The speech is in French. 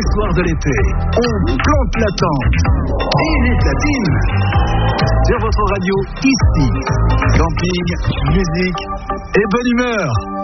soirs de l'été, on plante la tente. Dîner platine sur votre radio ici. Camping, musique et bonne humeur.